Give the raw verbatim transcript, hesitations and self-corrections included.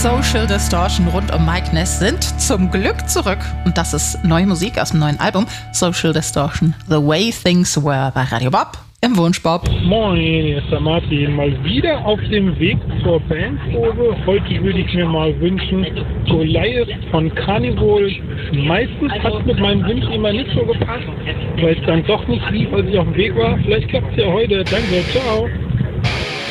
Social Distortion rund um Mike Ness sind zum Glück zurück. Und das ist neue Musik aus dem neuen Album Social Distortion, The Way Things Were bei Radio Bob im Wunschbob. Moin, hier ist der Martin. Mal wieder auf dem Weg zur Bandprobe. Heute würde ich mir mal wünschen, Goliath von Carnival. Meistens hat es mit meinem Wunsch immer nicht so gepasst, weil es dann doch nicht lief, als ich auf dem Weg war. Vielleicht klappt es ja heute. Danke, ciao.